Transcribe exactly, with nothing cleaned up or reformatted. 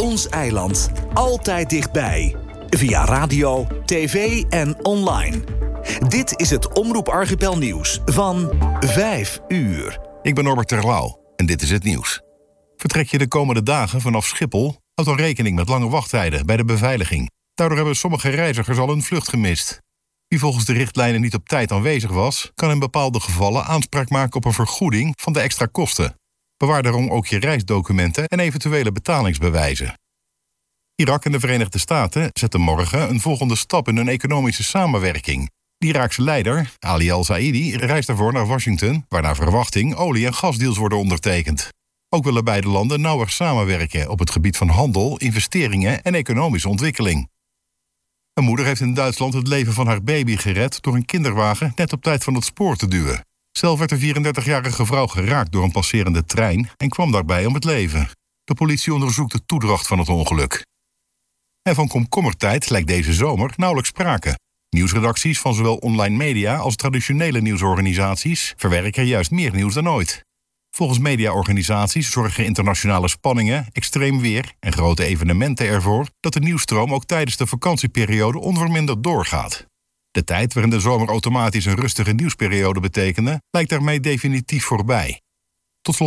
Ons eiland. Altijd dichtbij. Via radio, tv en online. Dit is het Omroep Archipel Nieuws van vijf uur. Ik ben Norbert Terlouw en dit is het nieuws. Vertrek je de komende dagen vanaf Schiphol, houd dan rekening met lange wachttijden bij de beveiliging. Daardoor hebben sommige reizigers al een vlucht gemist. Wie volgens de richtlijnen niet op tijd aanwezig was, kan in bepaalde gevallen aanspraak maken op een vergoeding van de extra kosten. Bewaar daarom ook je reisdocumenten en eventuele betalingsbewijzen. Irak en de Verenigde Staten zetten morgen een volgende stap in hun economische samenwerking. De Iraakse leider, Ali al-Zaidi, reist daarvoor naar Washington, waar naar verwachting olie- en gasdeals worden ondertekend. Ook willen beide landen nauwer samenwerken op het gebied van handel, investeringen en economische ontwikkeling. Een moeder heeft in Duitsland het leven van haar baby gered door een kinderwagen net op tijd van het spoor te duwen. Zelf werd de vierendertigjarige vrouw geraakt door een passerende trein en kwam daarbij om het leven. De politie onderzoekt de toedracht van het ongeluk. En van komkommertijd lijkt deze zomer nauwelijks sprake. Nieuwsredacties van zowel online media als traditionele nieuwsorganisaties verwerken juist meer nieuws dan ooit. Volgens mediaorganisaties zorgen internationale spanningen, extreem weer en grote evenementen ervoor dat de nieuwsstroom ook tijdens de vakantieperiode onverminderd doorgaat. De tijd waarin de zomer automatisch een rustige nieuwsperiode betekende, lijkt daarmee definitief voorbij.